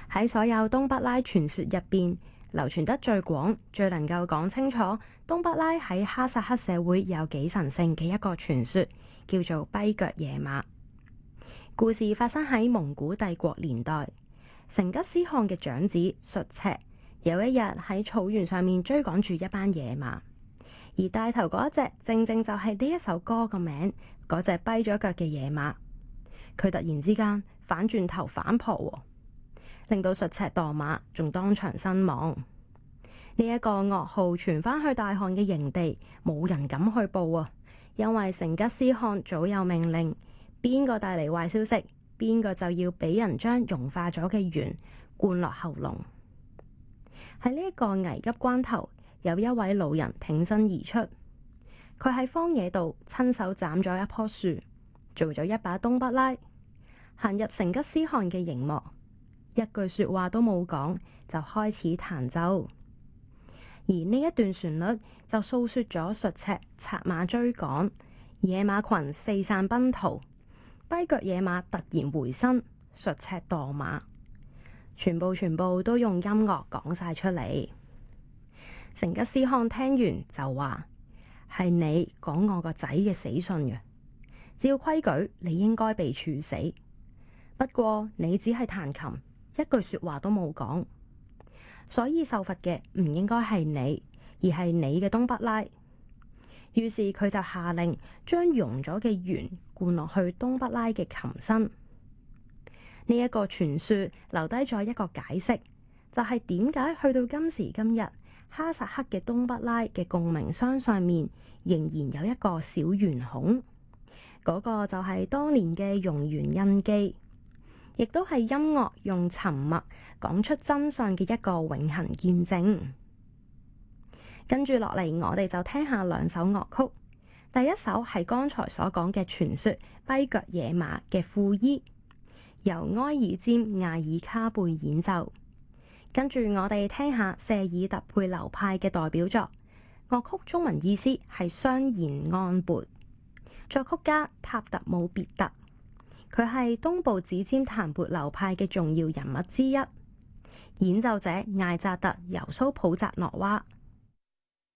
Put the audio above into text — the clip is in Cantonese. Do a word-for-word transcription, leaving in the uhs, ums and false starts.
喺所有東北拉傳說入邊，流傳得最廣、最能夠講清楚東北拉喺哈薩克社會有幾神聖嘅一個傳說，叫做跛腳野馬。故事發生喺蒙古帝國年代，成吉思汗嘅長子術赤有一日喺草原上面追趕住一班野馬，而帶頭嗰一隻正正就係呢一首歌個名嗰隻跛咗腳嘅野馬。佢突然之間反轉頭反撲，令到術赤墮馬，仲當場身亡。呢一個噩耗傳返去大汗嘅營地，冇人敢去報啊，因為成吉思汗早有命令，邊個帶嚟壞消息，邊個就要俾人將融化咗嘅鉛灌落喉嚨。喺呢一個危急關頭，有一位老人挺身而出，佢喺荒野度親手斬咗一棵樹，做咗一把東北拉，行入成吉思汗嘅營幕，一句說話都冇講，就開始彈奏。而呢一段旋律就訴說咗術赤策馬追趕，野馬群四散奔逃，跛腳野馬突然回身，術赤墮馬，全部全部都用音樂講晒出嚟。成吉思汗聽完就話：係你講我個仔嘅死訊嘅，照規矩你應該被處死，不過你只係彈琴，一句說話都冇講，所以受罰嘅唔應該係你，而係你嘅東北拉。於是佢就下令將溶咗嘅鉛灌落去東北拉嘅琴身。呢、這、一個傳說留低咗一個解釋，就係點解去到今時今日，哈薩克嘅東北拉嘅共鳴箱上面仍然有一個小鉛孔，嗰、那個就係當年嘅熔鉛印記，亦都係音樂用沉默講出真相嘅一個永恆見證。跟住落嚟，我哋就聽下兩首樂曲。第一首係剛才所講嘅傳說跛腳野馬嘅庫伊，由埃爾尖艾爾卡貝演奏。跟住我哋聽下謝爾特佩流派嘅代表作，樂曲中文意思係雙弦按撥，作曲家塔特姆別特，佢係東部指尖彈撥流派嘅重要人物之一。演奏者艾扎特尤蘇普扎諾娃。